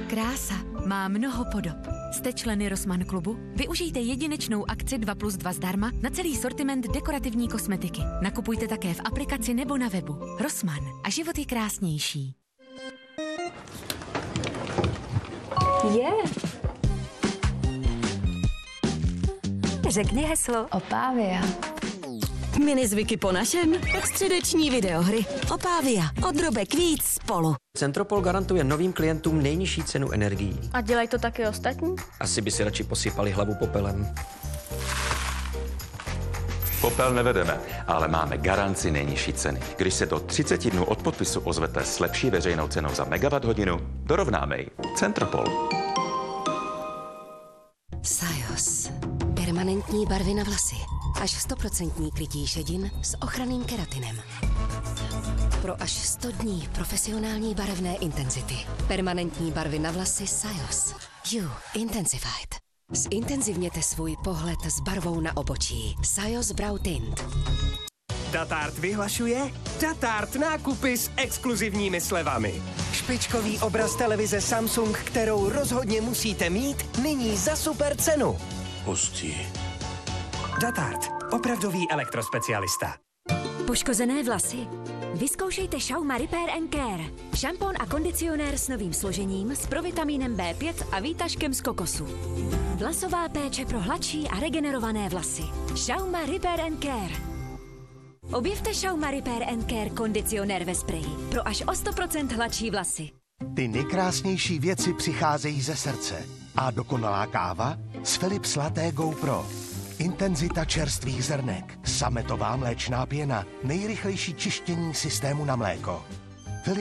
Krása má mnoho podob. Jste členy Rossmann klubu? Využijte jedinečnou akci 2+2 zdarma na celý sortiment dekorativní kosmetiky. Nakupujte také v aplikaci nebo na webu. Rossmann a život je krásnější. Řekni heslo. Opavia. Minizvyky po našem. Středeční videohry. Opavia. Od drobek víc spolu. Centropol garantuje novým klientům nejnižší cenu energií. A dělají to taky ostatní? Asi by si radši posypali hlavu popelem. Popel nevedeme, ale máme garanci nejnižší ceny. Když se do 30 dnů od podpisu ozvete s lepší veřejnou cenou za megawatt-hodinu, dorovnáme ji. Centropol. Sajos. Permanentní barvy na vlasy. Až 100% krytí šedin s ochranným keratinem. Pro až 100 dní profesionální barevné intenzity. Permanentní barvy na vlasy Sajos. You Intensified. Zintenzivněte svůj pohled s barvou na obočí. Sajos Brow Tint. Datart vyhlašuje Datart nákupy s exkluzivními slevami. Špičkový obraz televize Samsung, kterou rozhodně musíte mít, nyní za super cenu. Hustý. Datart, opravdový elektrospecialista. Poškozené vlasy? Vyzkoušejte Schauma Repair & Care. Šampon a kondicionér s novým složením, s provitamínem B5 a výtažkem z kokosu. Vlasová péče pro hladší a regenerované vlasy. Schauma Repair & Care. Objevte Schauma Repair & Care kondicionér ve spreji pro až o 100% hladší vlasy. Ty nejkrásnější věci přicházejí ze srdce. A dokonalá káva z Philips Latte Go Pro. Intenzita čerstvých zrnek, sametová mléčná pěna, nejrychlejší čištění systému na mléko.